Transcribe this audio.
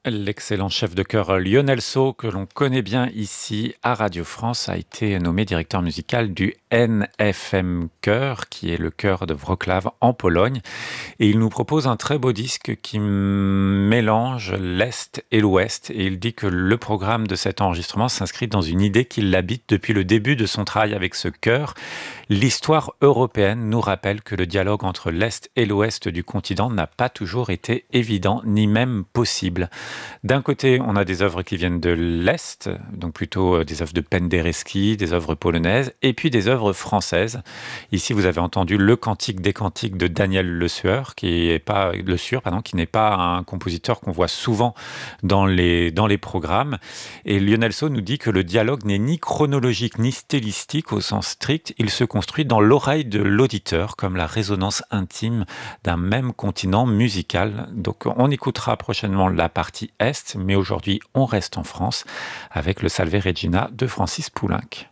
L'excellent chef de chœur Lionel Sceaux, que l'on connaît bien ici à Radio France, a été nommé directeur musical du NFM Chœur, qui est le chœur de Wrocław en Pologne. Et il nous propose un très beau disque qui mélange l'Est et l'Ouest. Et il dit que le programme de cet enregistrement s'inscrit dans une idée qui l'habite depuis le début de son travail avec ce chœur. L'histoire européenne nous rappelle que le dialogue entre l'Est et l'Ouest du continent n'a pas toujours été évident, ni même possible. D'un côté, on a des œuvres qui viennent de l'Est, donc plutôt des œuvres de Penderecki, des œuvres polonaises, et puis des œuvres françaises. Ici, vous avez entendu le Cantique des Cantiques de Daniel Le Sueur, qui n'est pas un compositeur qu'on voit souvent dans les programmes. Et Lionel Sceaux nous dit que le dialogue n'est ni chronologique ni stylistique au sens strict, il se construit dans l'oreille de l'auditeur, comme la résonance intime d'un même continent musical. Donc on écoutera prochainement la partie Est, mais aujourd'hui on reste en France avec le Salve Regina de Francis Poulenc.